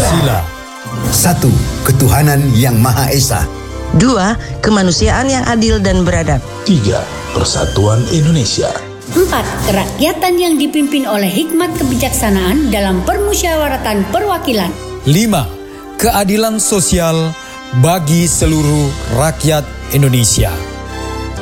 Pancasila. 1. Ketuhanan Yang Maha Esa. 2. Kemanusiaan yang adil dan beradab. 3. Persatuan Indonesia. 4. Kerakyatan yang dipimpin oleh hikmat kebijaksanaan dalam permusyawaratan perwakilan. 5. Keadilan sosial bagi seluruh rakyat Indonesia.